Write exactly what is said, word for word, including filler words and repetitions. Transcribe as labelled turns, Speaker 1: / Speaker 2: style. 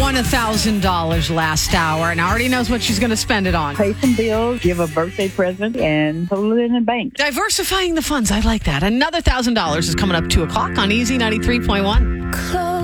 Speaker 1: won one thousand dollars last hour and already knows what she's going to spend it on.
Speaker 2: Pay some bills, give a birthday present, and put it in the bank.
Speaker 1: Diversifying the funds. I like that. Another one thousand dollars is coming up two o'clock on Easy ninety-three point one.